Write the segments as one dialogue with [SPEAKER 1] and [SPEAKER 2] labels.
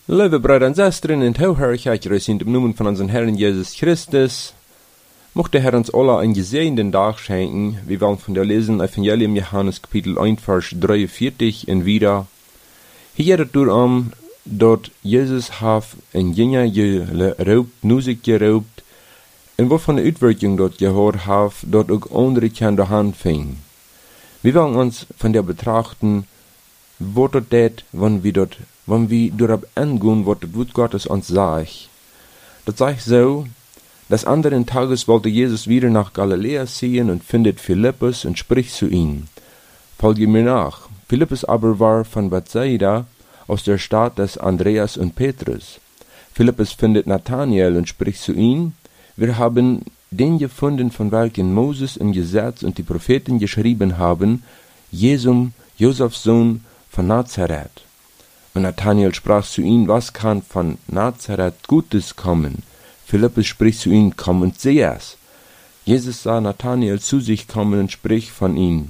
[SPEAKER 1] Lieve Brüder und Schwestern, in Herrlichkeit sind im Namen von unserem Herrn Jesus Christus. Mochte der Herr uns alle einen gesegneten Tag schenken. Wir wollen von der lesen Evangelium Johannes Kapitel 1, Vers 43 und wieder. Hier geht es dort Jesus hat ein Jünger geraubt, Musik geraubt, und wovon die Uitwerking dort gehört hat, dort auch andere kann der Hand fing. Wir wollen uns von der betrachten, wo dort det, wenn wir dort angehen, was das Wort Gottes uns sagt. Das sagt so, des anderen Tages wollte Jesus wieder nach Galiläa ziehen und findet Philippus und spricht zu ihm: Folge mir nach. Philippus aber war von Bethsaida, aus der Stadt des Andreas und Petrus. Philippus findet Nathanael und spricht zu ihm: Wir haben den gefunden, von welchen Moses im Gesetz und die Propheten geschrieben haben, Jesum, Josefs Sohn von Nazareth. Und Nathanael sprach zu ihm: Was kann von Nazareth Gutes kommen? Philippus spricht zu ihm: Komm und seh es. Jesus sah Nathanael zu sich kommen und spricht von ihm: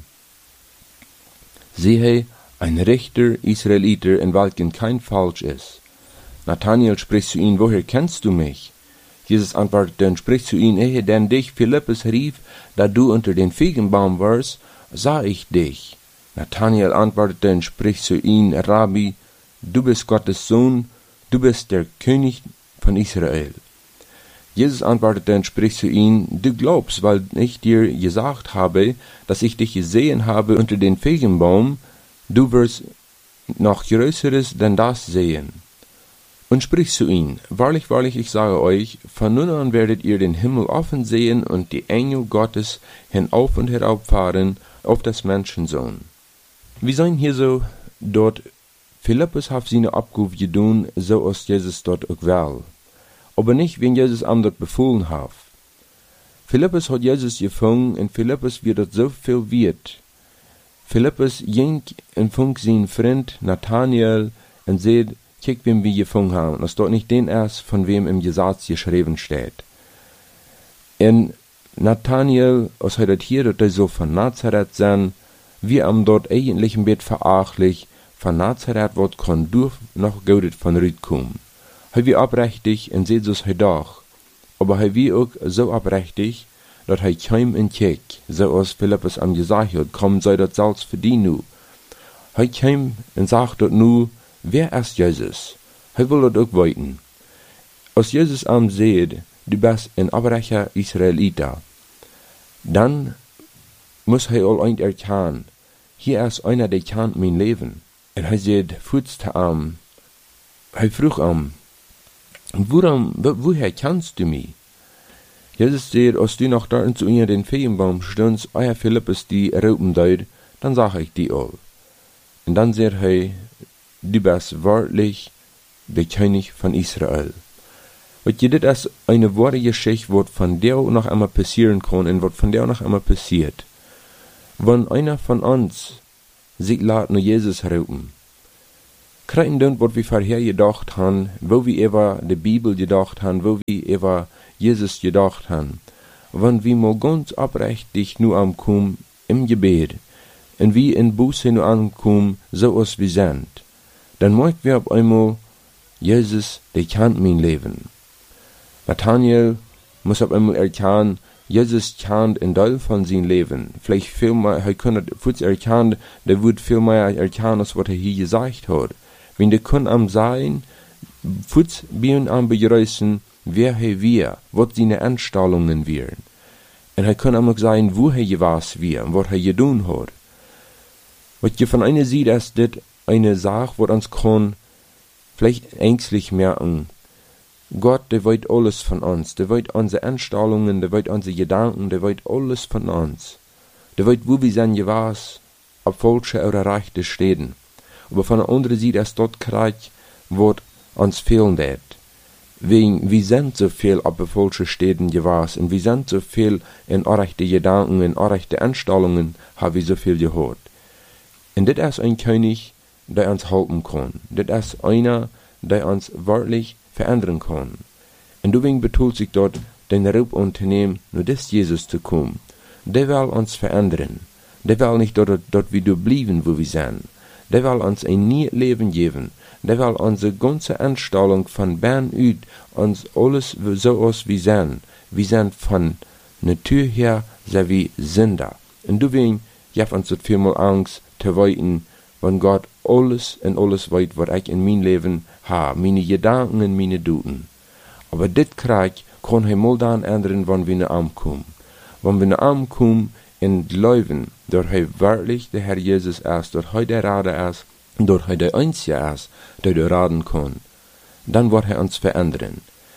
[SPEAKER 1] Siehe, ein Richter Israeliter, in welchem kein Falsch ist. Nathanael spricht zu ihm: Woher kennst du mich? Jesus antwortete und spricht zu ihm: Ehe denn dich Philippus rief, da du unter den Feigenbaum warst, sah ich dich. Nathanael antwortete und spricht zu ihm: Rabbi, du bist Gottes Sohn, du bist der König von Israel. Jesus antwortete und spricht zu ihm: Du glaubst, weil ich dir gesagt habe, dass ich dich gesehen habe unter den Feigenbaum, du wirst noch Größeres denn das sehen. Und spricht zu ihm: Wahrlich, wahrlich, ich sage euch, von nun an werdet ihr den Himmel offen sehen und die Engel Gottes hinauf und herauf fahren auf des Menschensohn. Wir sehen hier so, dort Philippus hat seine Abgabe getan, so als Jesus dort auch will. Aber nicht, wenn Jesus ihm dort befohlen hat. Philippus hat Jesus gefangen und Philippus wird dort so viel wert. Philippus ging und fing seinen Freund Nathanael und sagt: Kijk, wem wir gefangen haben, dass dort nicht den ist, von wem im Gesetz geschrieben steht. Und Nathanael, als er dort hier, dort so von Nazareth sein, wir haben dort eigentlich ein bisschen verachtlich, von Nazareth wird kein Dorf noch Gott von Rüd kommen. Hij wie oprechtig und seht es hij doch, aber hij wie auch so oprechtig, dass hij kam und kijk, so als Philippus am gesagt hat: Komm, sei dort selbst für die nu. Hij kam und sagt dort nu: Wer ist Jesus? Hij will dort auch weiten. Als Jesus am seht, du bist ein oprechter Israeliter, dann muss hij all ein erkennen: Hier ist einer, der kennt mein Leben. Und hij sagt, hij vroeg woher kennst du mich? Jesus sagt: Als du noch dort zu ihr den Feigenbaum stundst, euer Philippus die rauben deut, dann sag ich die all. Und dann sagt er: Du bist wahrlich der König von Israel. Wat je, dit ist eine wahre Geschichte, was von der noch einmal passieren kann und was von der noch einmal passiert. Wenn einer von uns sich lässt nur Jesus rauben, kriegen dann, was wir vorher gedacht haben, wo wir über die Bibel gedacht haben, wo wir über Jesus gedacht haben. Wenn wir mal ganz oprechtig nur ankommen im Gebet und wir in Buße nur ankommen, so als wir sind, dann merken wir auf einmal: Jesus, der kennt mein Leben. Nathanael muss auf einmal erkennen: Jesus kennt ein Teil von seinem Leben. Vielleicht viel mehr, er kann das erkennen, der wird viel mehr erkennen, als was er hier gesagt hat. Wenn der kann am sein, futz bien am begrüßen, wer er wir, was seine Anstellungen wären. Und er kann auch sagen, wo er was wir und was er getan hat. Was je von einer sieht, ist das eine Sache, was uns kann vielleicht ängstlich merken. Gott, der weiß alles von uns, der weiß unsere Anstellungen, der weiß unsere Gedanken, der weiß alles von uns. Der weiß, wo wir sind was, ob falsche oder rechte stehen. Aber von der anderen Seite ist dort Kreuz, was uns fehlen wird. Wir sind so viel auf der falschen Städten gewesen und wir sind so viel in unrechte Gedanken, in unrechte Anstellungen, haben wir so viel gehört. Und das ist ein König, der uns helfen kann. Das ist einer, der uns wirklich verändern kann. Und deswegen betont sich dort, den Ruf unternehmen, nur des Jesus zu kommen. Der will uns verändern. Der will nicht dort wie du bleiben, wo wir sind. der will uns ein nieuw Leben geben. Der will unsere ganze Einstellung von Bern uit, uns alles so aus wie sein. Wir sind von Natur her, so wie Sünder. Und deswegen gibt uns das vielmal Angst, zu weiten, wenn Gott alles und alles weiß, was ich in mein Leben habe, meine Gedanken und meine Duten. Aber das Krieg kann er mal dann ändern, wenn wir nach Arm kommen. Wenn wir nach Arm kommen in Glauben, dass er wirklich der Herr Jesus ist, dass er der Rader ist, dass er der Einzige ist, der raten kann, dann wird er uns verändern.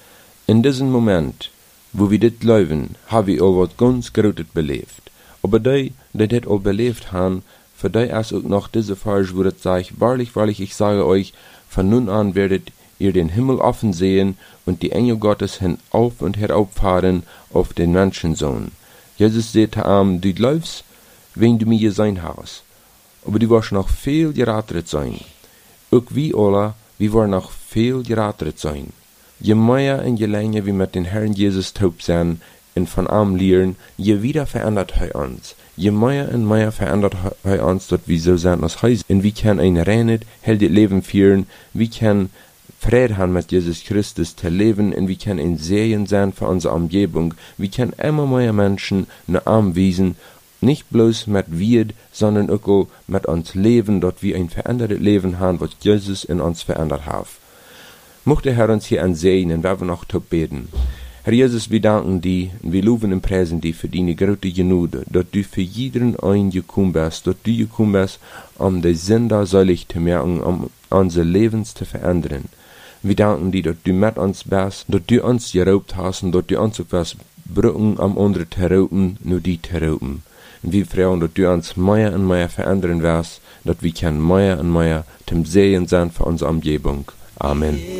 [SPEAKER 1] In diesem Moment, wo wir das glauben, haben wir auch was ganz Großes belebt. Aber die das auch belebt haben, für die ist auch noch diese Vers, wo das sagt, wahrlich, wahrlich, ich sage euch, von nun an werdet ihr den Himmel offen sehen und die Engel Gottes hinauf und herauffahren auf den Menschensohn. Jesus sagte ihm, du glaubst, wenn du mir sein hast, aber du wirst noch viel geratet sein. Auch wir alle, wir wollen noch viel geratet sein. Je mehr und je länger wir mit dem Herrn Jesus taub sind und von ihm lernen, je wieder verändert er uns. Je mehr und mehr verändert er uns, dass wir so sind als Heis. Und wir können ein reines, heldiges Leben führen. Wir können Frieden haben mit Jesus Christus zu leben und wir können ein Segen sein für unsere Umgebung. Wir können immer mehr Menschen nach ihm wiesen, nicht bloß mit wir, sondern auch mit uns leben, dass wir ein verändertes Leben haben, was Jesus in uns verändert hat. Mochte Herr uns hier ansehen, wir noch beten. Herr Jesus, wir danken dir und wir loben und preisen dir für deine große Gnade, dass du für jeden einen gekommen bist, dass du gekommen bist, um die Sünder selig zu machen, um unser Leben zu verändern. Wir danken dir, dass du mit uns bist, dass du uns geraubt hast und dass du uns etwas brücken, um andere zu rauben, nur die zu rauben. Und wir freuen, dass du uns mehr und mehr verändern wirst, dass wir mehr und mehr zum Sehen sein für unsere Umgebung. Amen.